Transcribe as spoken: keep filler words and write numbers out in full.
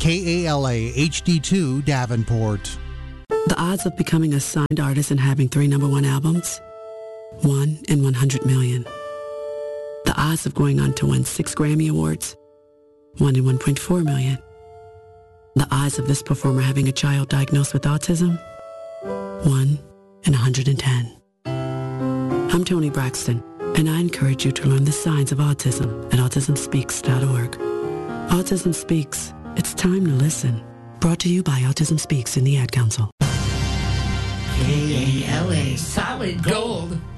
K A L A H D two Davenport. The odds of becoming a signed artist and having three number one albums? One in one hundred million. The odds of going on to win six Grammy Awards? One in one point four million. The odds of this performer having a child diagnosed with autism? One in one hundred ten. I'm Toni Braxton, and I encourage you to learn the signs of autism at autism speaks dot org. Autism Speaks. It's time to listen. Brought to you by Autism Speaks and the Ad Council. K A L A Solid Gold.